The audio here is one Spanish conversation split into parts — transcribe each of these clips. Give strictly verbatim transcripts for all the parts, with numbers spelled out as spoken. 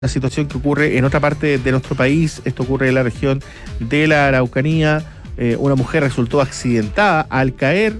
Una situación que ocurre en otra parte de nuestro país. Esto ocurre en la región de la Araucanía. Eh, una mujer resultó accidentada al caer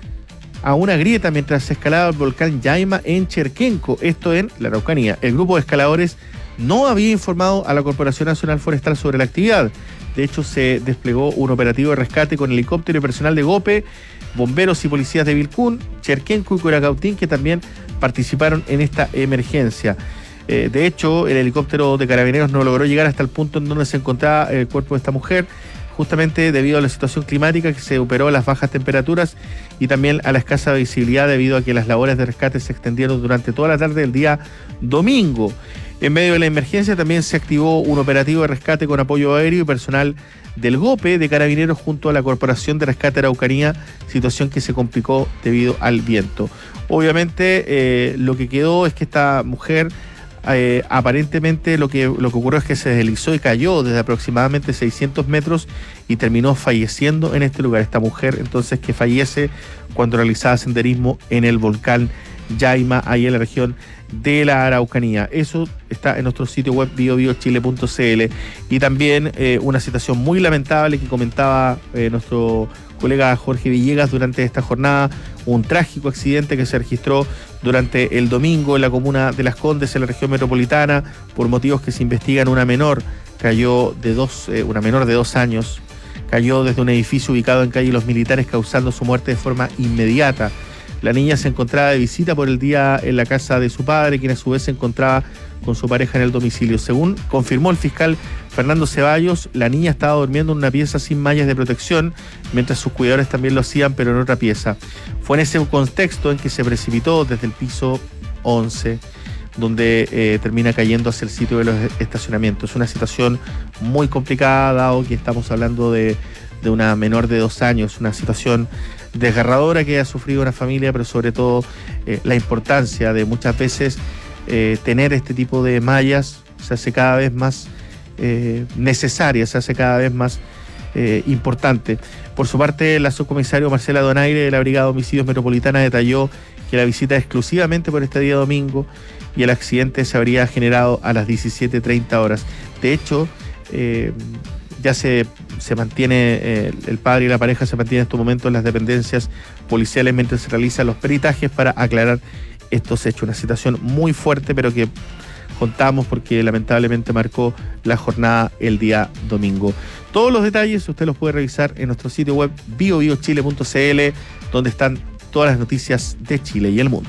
a una grieta mientras escalaba el volcán Yaima en Cherquenco, esto en la Araucanía. El grupo de escaladores no había informado a la Corporación Nacional Forestal sobre la actividad. De hecho, se desplegó un operativo de rescate con helicóptero y personal de GOPE, bomberos y policías de Vilcún, Cherquenco y Curacautín, que también participaron en esta emergencia. Eh, de hecho, el helicóptero de Carabineros no logró llegar hasta el punto en donde se encontraba el cuerpo de esta mujer, justamente debido a la situación climática que se operó a las bajas temperaturas y también a la escasa visibilidad debido a que las labores de rescate se extendieron durante toda la tarde del día domingo. En medio de la emergencia también se activó un operativo de rescate con apoyo aéreo y personal del GOPE de Carabineros junto a la Corporación de Rescate Araucanía, situación que se complicó debido al viento. Obviamente eh, lo que quedó es que esta mujer Eh, aparentemente lo que, lo que ocurrió es que se deslizó y cayó desde aproximadamente seiscientos metros y terminó falleciendo en este lugar. Esta mujer entonces que fallece cuando realizaba senderismo en el volcán Yaima, ahí en la región de la Araucanía. Eso está en nuestro sitio web bio bio chile punto c l. Y también eh, una situación muy lamentable que comentaba eh, nuestro colega Jorge Villegas durante esta jornada, un trágico accidente que se registró durante el domingo en la comuna de Las Condes, en la región metropolitana, por motivos que se investigan. Una menor cayó de dos, eh, una menor de dos años, cayó desde un edificio ubicado en calle Los Militares, causando su muerte de forma inmediata. La niña se encontraba de visita por el día en la casa de su padre, quien a su vez se encontraba con su pareja en el domicilio. Según confirmó el fiscal Fernando Ceballos, la niña estaba durmiendo en una pieza sin mallas de protección, mientras sus cuidadores también lo hacían, pero en otra pieza. Fue en ese contexto en que se precipitó desde el piso once, donde eh, termina cayendo hacia el sitio de los estacionamientos. Una situación muy complicada, dado que estamos hablando de, de una menor de dos años, una situación desgarradora que ha sufrido una familia, pero sobre todo eh, la importancia de muchas veces eh, tener este tipo de mallas se hace cada vez más eh, necesaria, se hace cada vez más eh, importante. Por su parte, la subcomisario Marcela Donaire de la Brigada de Homicidios Metropolitana detalló que la visita es exclusivamente por este día domingo y el accidente se habría generado a las diecisiete treinta horas. De hecho, eh, ya se, se mantiene, eh, el padre y la pareja se mantienen en estos momentos en las dependencias policiales mientras se realizan los peritajes para aclarar estos hechos. Una situación muy fuerte, pero que contamos porque lamentablemente marcó la jornada el día domingo. Todos los detalles usted los puede revisar en nuestro sitio web bio bio chile punto c l, donde están todas las noticias de Chile y el mundo.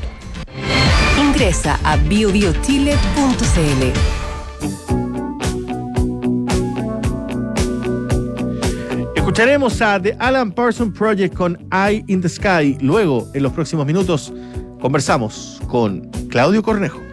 Ingresa a bio bio chile punto c l. Escucharemos a The Alan Parsons Project con Eye in the Sky. Luego, en los próximos minutos, conversamos con Claudio Cornejo.